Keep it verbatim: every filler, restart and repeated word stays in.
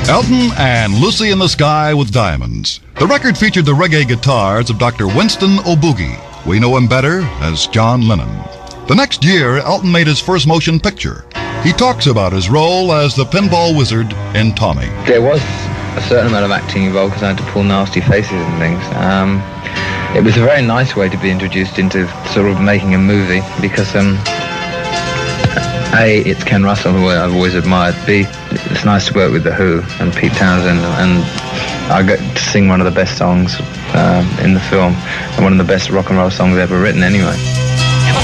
Elton and Lucy in the Sky with Diamonds. The record featured the reggae guitars of Doctor Winston Oboogie. We know him better as John Lennon. The next year, Elton made his first motion picture. He talks about his role as the pinball wizard in Tommy. There was a certain amount of acting involved because I had to pull nasty faces and things. Um, it was a very nice way to be introduced into sort of making a movie because, um, A, it's Ken Russell, who I've always admired. B, it's nice to work with The Who and Pete Townsend, and I got to sing one of the best songs um, in the film, and one of the best rock and roll songs ever written anyway.